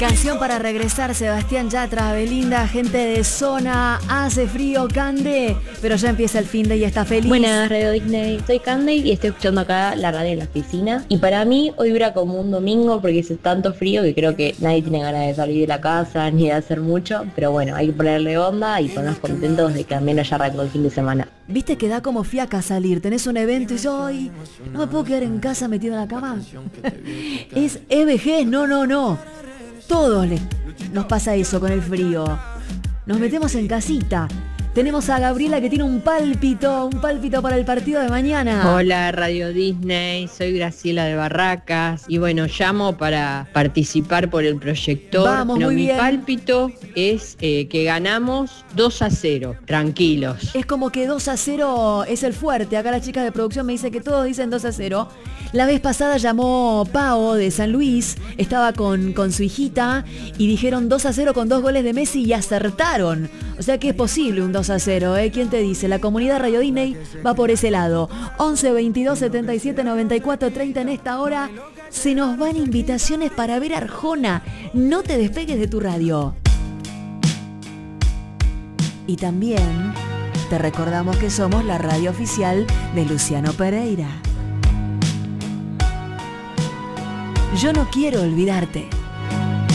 Canción para regresar, Sebastián Yatra, Belinda, gente de zona, hace frío, Cande, pero ya empieza el fin de y está feliz. Buenas, Radio Disney, soy Candy y estoy escuchando acá la radio en la oficina. Y para mí hoy dura como un domingo porque hace tanto frío que creo que nadie tiene ganas de salir de la casa ni de hacer mucho. Pero bueno, hay que ponerle onda y ponernos contentos de que al menos ya arrancó el fin de semana. Viste que da como fiaca salir, tenés un evento y yo hoy no me puedo quedar en casa metido en la cama. Es EVG, no. Todos nos pasa eso con el frío. Nos metemos en casita. Tenemos a Gabriela que tiene un pálpito para el partido de mañana. Hola Radio Disney, soy Graciela de Barracas y bueno, llamo para participar por el proyector. Vamos, muy mi bien. pálpito es que ganamos 2-0, tranquilos. Es como que 2-0 es el fuerte. Acá la chica de producción me dice que todos dicen 2-0. La vez pasada llamó Pao de San Luis, estaba con su hijita y dijeron 2-0 con 2 goles de Messi y acertaron. O sea que es posible un 2-0, ¿eh? ¿Quién te dice? La comunidad Radio Disney va por ese lado. 11 22 77 94 30 en esta hora. Se nos van invitaciones para ver Arjona. No te despegues de tu radio. Y también te recordamos que somos la radio oficial de Luciano Pereira. Yo no quiero olvidarte.